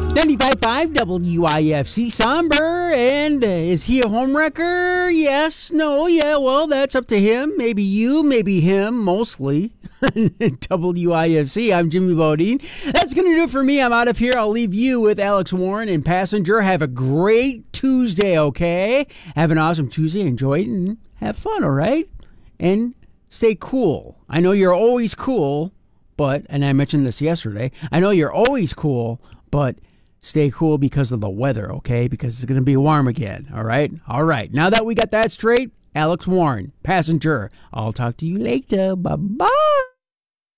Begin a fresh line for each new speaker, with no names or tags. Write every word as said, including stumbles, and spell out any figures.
ninety-five point five W I F C Somber, and uh, is he a homewrecker? Yes, no, yeah, well, that's up to him. Maybe you, maybe him, mostly. W I F C, I'm Jimmy Bodine. That's going to do it for me. I'm out of here. I'll leave you with Alex Warren and Passenger. Have a great Tuesday, okay? Have an awesome Tuesday. Enjoy it and have fun, all right? And stay cool. I know you're always cool, but, and I mentioned this yesterday, I know you're always cool, but stay cool because of the weather, okay? Because it's going to be warm again, all right? All right. Now that we got that straight, Alex Warren, Passenger. I'll talk to you later. Bye-bye.